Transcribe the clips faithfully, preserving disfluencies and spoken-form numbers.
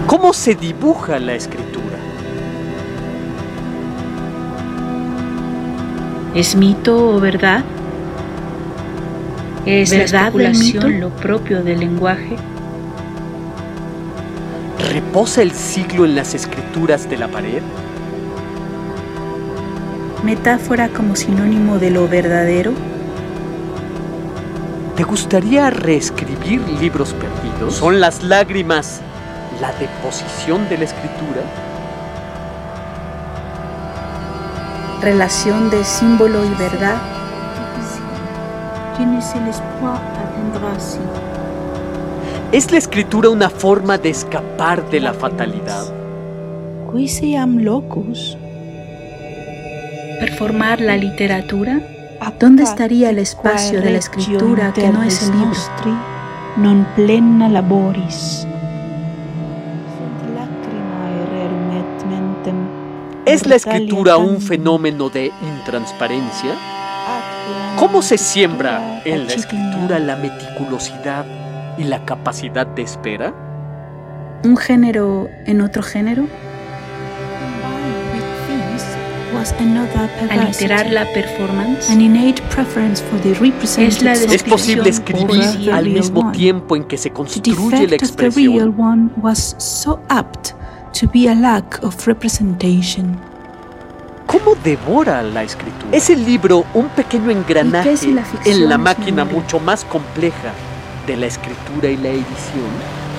¿Cómo se dibuja la escritura? ¿Es mito o verdad? ¿Es verdad la especulación lo propio del lenguaje? ¿Reposa el siglo en las escrituras de la pared? ¿Metáfora como sinónimo de lo verdadero? ¿Te gustaría reescribir libros perdidos? ¿Son las lágrimas la deposición de la escritura? Relación de símbolo y verdad. ¿Es la escritura una forma de escapar de la fatalidad? Qui siam locus. ¿Performar la literatura? ¿Dónde estaría el espacio de la escritura que no es el libro? Non plena laboris. ¿Es la escritura un fenómeno de intransparencia? ¿Cómo se siembra en la escritura la meticulosidad y la capacidad de espera? ¿Un género en otro género? Aliterar la performance. Es la ¿Es posible escribir al mismo tiempo en que se construye la expresión? ¿Cómo devora la escritura? ¿Es el libro un pequeño engranaje si la en la es máquina memoria? mucho más compleja de la escritura y la edición?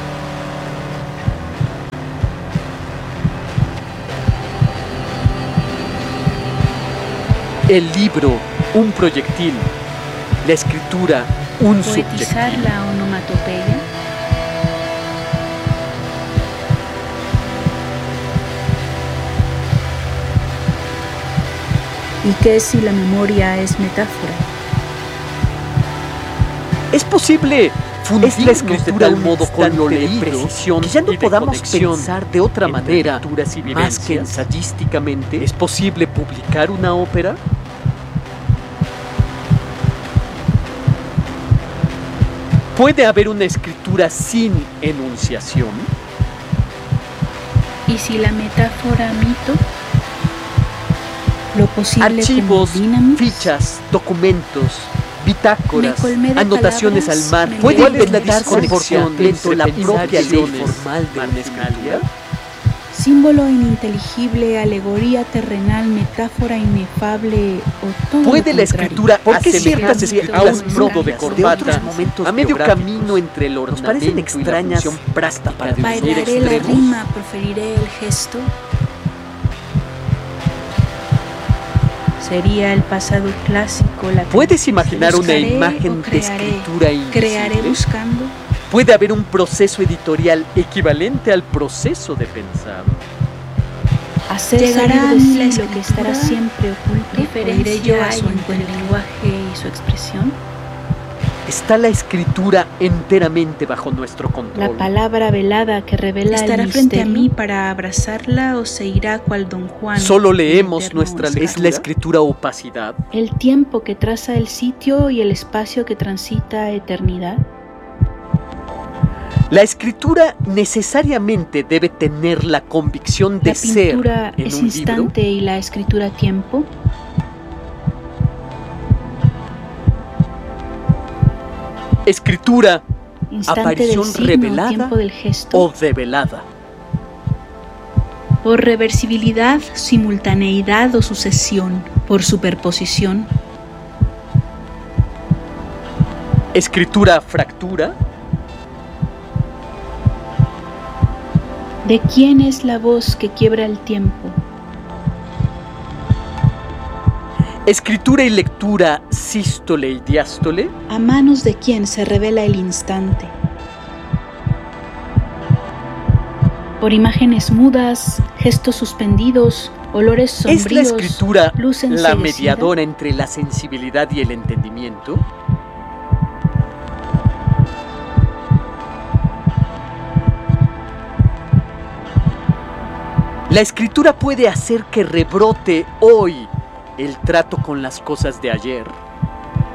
El libro, un proyectil. La escritura, un Poetizar subjetivo. la onomatopeya. ¿Y qué si la memoria es metáfora? Es posible fundir la escritura al modo con lo leído, precisión, que ya no podamos pensar de otra manera más que ensayísticamente. ¿Es posible publicar una ópera? ¿Puede haber una escritura sin enunciación? ¿Y si la metáfora mito? Lo posible Archivos, como dinamis. fichas, documentos, bitácoras, Me colmé de anotaciones al palabras, mar. me ¿Puede colmé de inventarse por desconexión completo la propia ley pensaciones formal de una escritura? Símbolo ininteligible, alegoría terrenal, metáfora inefable o todo ¿Puede lo la contrario? escritura ¿Por qué asemejarse ciertas a escrituras un nudo de de corbata otros momentos a medio biográficos camino entre el nos ornamento parecen y extrañas, la función práctica de un Bailaré la extremos? rima, proferiré el gesto? Sería el pasado clásico la ¿Puedes imaginar una buscaré imagen o de crearé, escritura crearé invisible? buscando. ¿Puede haber un proceso editorial equivalente al proceso de pensar? Hacer Llegará salir a de mí sí la lo que escritura. estará siempre oculto. ¿Qué ¿O iré diferencia yo a hay su entre el encuentro? lenguaje y su expresión? ¿Está la escritura enteramente bajo nuestro control? La palabra velada que revela ¿Estará el frente a misterio. mí para abrazarla o se irá cual Don Juan? Solo en leemos eterno nuestra ley. ¿Es escape? la escritura opacidad? El tiempo que traza el sitio y el espacio que transita eternidad. La escritura necesariamente debe tener la convicción de La ser pintura en es un instante libro. y la escritura tiempo. Escritura, Instante aparición del signo, revelada tiempo del gesto. o develada. Por reversibilidad, simultaneidad o sucesión. Por superposición. Escritura, fractura. ¿De quién es la voz que quiebra el tiempo? Escritura y lectura, sístole y diástole. ¿A manos de quién se revela el instante? Por imágenes mudas, gestos suspendidos, olores sombríos. ¿Es la escritura luz la enseguecida? mediadora entre la sensibilidad y el entendimiento? La escritura puede hacer que rebrote hoy el trato con las cosas de ayer.